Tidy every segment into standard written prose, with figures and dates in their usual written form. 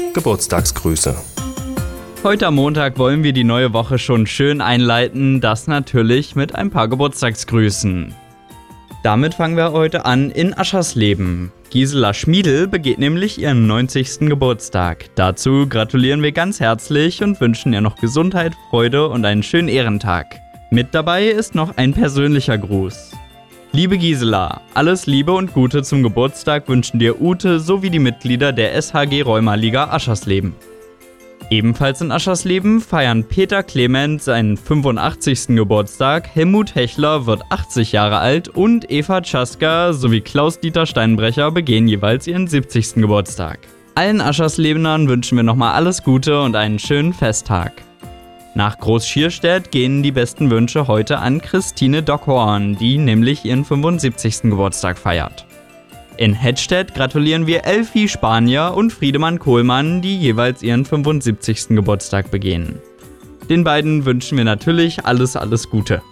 Geburtstagsgrüße. Heute am Montag wollen wir die neue Woche schon schön einleiten, das natürlich mit ein paar Geburtstagsgrüßen. Damit fangen wir heute an in Aschersleben. Gisela Schmiedl begeht nämlich ihren 90. Geburtstag. Dazu gratulieren wir ganz herzlich und wünschen ihr noch Gesundheit, Freude und einen schönen Ehrentag. Mit dabei ist noch ein persönlicher Gruß. Liebe Gisela, alles Liebe und Gute zum Geburtstag wünschen dir Ute sowie die Mitglieder der SHG Rheuma-Liga Aschersleben. Ebenfalls in Aschersleben feiern Peter Clement seinen 85. Geburtstag, Helmut Hechler wird 80 Jahre alt und Eva Czaska sowie Klaus-Dieter Steinbrecher begehen jeweils ihren 70. Geburtstag. Allen Ascherslebenern wünschen wir nochmal alles Gute und einen schönen Festtag. Nach Groß-Schierstedt gehen die besten Wünsche heute an Christine Dockhorn, die nämlich ihren 75. Geburtstag feiert. In Hettstedt gratulieren wir Elfie Spanier und Friedemann Kohlmann, die jeweils ihren 75. Geburtstag begehen. Den beiden wünschen wir natürlich alles Gute.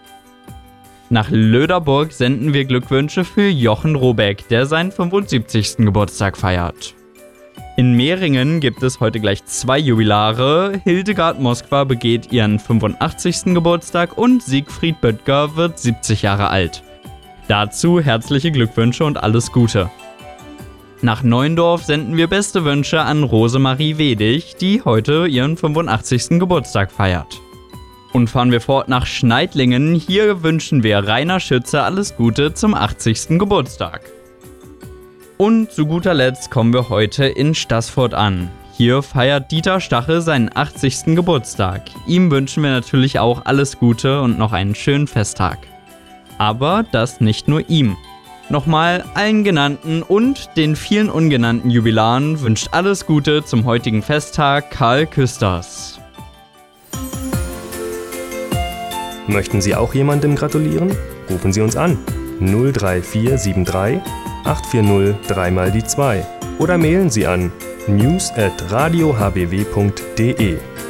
Nach Löderburg senden wir Glückwünsche für Jochen Robeck, der seinen 75. Geburtstag feiert. In Mehringen gibt es heute gleich 2 Jubilare. Hildegard Moskwa begeht ihren 85. Geburtstag und Siegfried Böttger wird 70 Jahre alt. Dazu herzliche Glückwünsche und alles Gute. Nach Neuendorf senden wir beste Wünsche an Rosemarie Wedig, die heute ihren 85. Geburtstag feiert. Und fahren wir fort nach Schneidlingen. Hier wünschen wir Rainer Schütze alles Gute zum 80. Geburtstag. Und zu guter Letzt kommen wir heute in Staßfurt an. Hier feiert Dieter Stache seinen 80. Geburtstag. Ihm wünschen wir natürlich auch alles Gute und noch einen schönen Festtag. Aber das nicht nur ihm. Nochmal allen genannten und den vielen ungenannten Jubilaren wünscht alles Gute zum heutigen Festtag Karl Küsters. Möchten Sie auch jemandem gratulieren? Rufen Sie uns an 03473 840 3x2 oder mailen Sie an news@radiohbw.de.